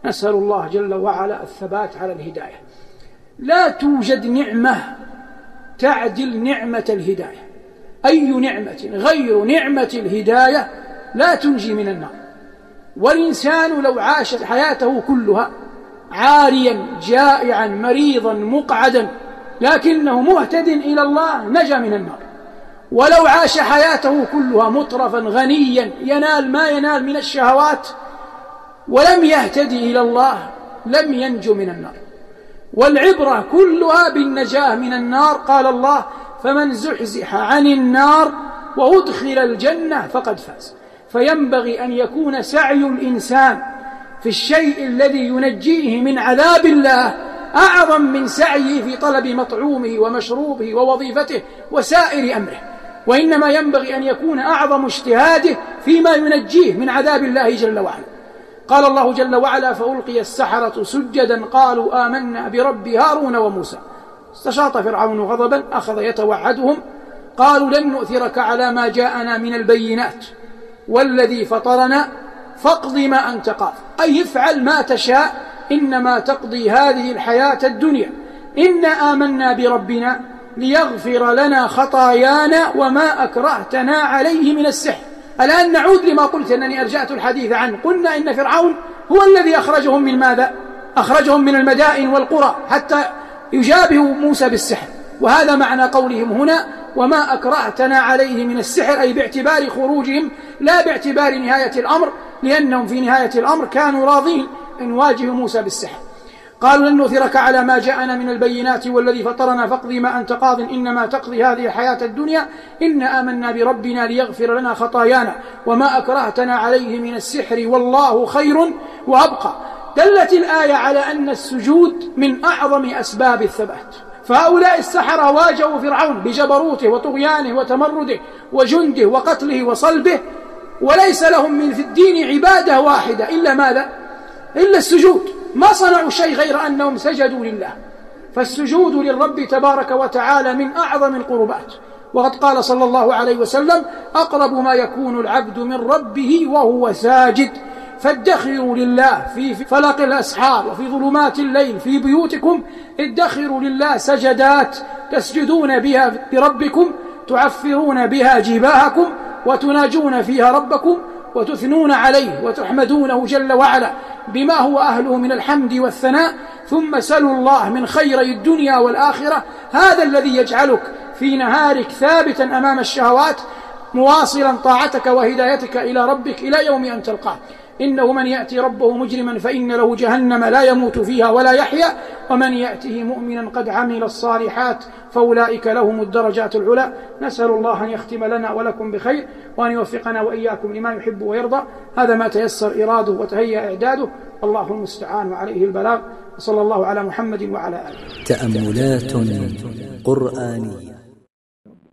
نسأل الله جل وعلا الثبات على الهداية. لا توجد نعمة تعدل نعمة الهداية، أي نعمة غير نعمة الهداية لا تنجي من النار. والإنسان لو عاش حياته كلها عاريا جائعا مريضا مقعدا لكنه مهتد إلى الله نجا من النار، ولو عاش حياته كلها مطرفا غنيا ينال ما ينال من الشهوات ولم يهتدي إلى الله لم ينجو من النار. والعبرة كلها بالنجاة من النار. قال الله: فمن زحزح عن النار وأدخل الجنة فقد فاز. فينبغي أن يكون سعي الإنسان في الشيء الذي ينجيه من عذاب الله أعظم من سعيه في طلب مطعومه ومشروبه ووظيفته وسائر أمره، وإنما ينبغي أن يكون أعظم اجتهاده فيما ينجيه من عذاب الله جل وعلا. قال الله جل وعلا: فألقي السحرة سجدا قالوا آمنا برب هارون وموسى. استشاط فرعون غضبا أخذ يتوعدهم، قالوا: لن نؤثرك على ما جاءنا من البينات والذي فطرنا فاقض ما أنت قاض، أي افعل ما تشاء إنما تقضي هذه الحياة الدنيا، إنا آمنا بربنا ليغفر لنا خطايانا وما أكرهتنا عليه من السحر. الآن نعود لما قلت أنني أرجعت الحديث عنه. قلنا إن فرعون هو الذي أخرجهم من ماذا؟ أخرجهم من المدائن والقرى حتى يجابهوا موسى بالسحر، وهذا معنى قولهم هنا: وما أكرهتنا عليه من السحر، أي باعتبار خروجهم لا باعتبار نهاية الأمر، لأنهم في نهاية الأمر كانوا راضين أن يواجهوا موسى بالسحر. قالوا: لن نؤثرك على ما جاءنا من البينات والذي فطرنا فاقضي ما أنت قاض إنما تقضي هذه الحياة الدنيا إنا آمنا بربنا ليغفر لنا خطايانا وما أكرهتنا عليه من السحر والله خير وأبقى. دلت الآية على أن السجود من أعظم أسباب الثبات. فهؤلاء السحرة واجهوا فرعون بجبروته وطغيانه وتمرده وجنده وقتله وصلبه، وليس لهم من في الدين عبادة واحدة إلا ماذا؟ إلا السجود. ما صنعوا شيء غير أنهم سجدوا لله. فالسجود للرب تبارك وتعالى من أعظم القربات. وقد قال صلى الله عليه وسلم: أقرب ما يكون العبد من ربه وهو ساجد. فادخروا لله في فلق الأسحار وفي ظلمات الليل في بيوتكم، ادخروا لله سجدات تسجدون بها بربكم، تعفرون بها جباهكم وتناجون فيها ربكم وتثنون عليه وتحمدونه جل وعلا بما هو أهله من الحمد والثناء، ثم سلوا الله من خيري الدنيا والآخرة. هذا الذي يجعلك في نهارك ثابتا أمام الشهوات مواصلا طاعتك وهدايتك إلى ربك إلى يوم أن تلقاه. إنه من يأتي ربه مجرما فإن له جهنم لا يموت فيها ولا يحيا، ومن يأته مؤمنا قد عمل الصالحات فأولئك لهم الدرجات العلى. نسأل الله أن يختم لنا ولكم بخير، وأن يوفقنا وإياكم لما يحب ويرضى. هذا ما تيسر إراده وتهيأ إعداده، الله المستعان وعليه البلاغ. وصلى الله على محمد وعلى آله. تأملات قرآنية.